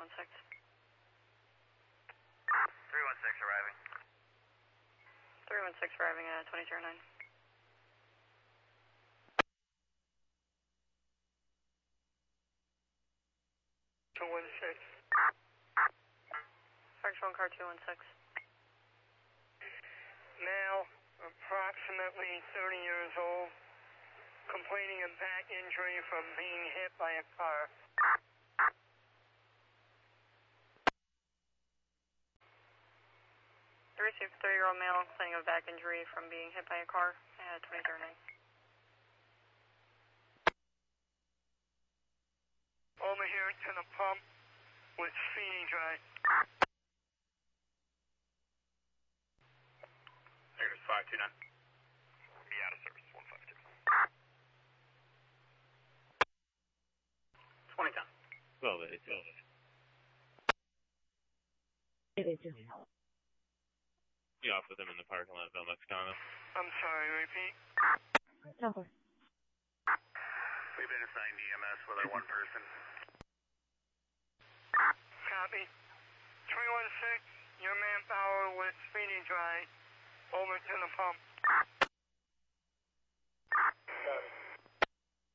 316. 316 arriving. 316 arriving at 2009. 216. Factual car 216. Male, approximately 30 years old, complaining of back injury from being hit by a car. I received 30-year-old male complaining of back injury from being hit by a car at 2009. Over here to the pump with Speedy Dry. There's 529. Be out of service, 152. 20 10. 1282. Be off with him in the parking lot of El Mexicano. I'm sorry, repeat. Number. We've been assigned EMS with our one person. Copy. 316, your manpower with Speedy Dry over to the pump.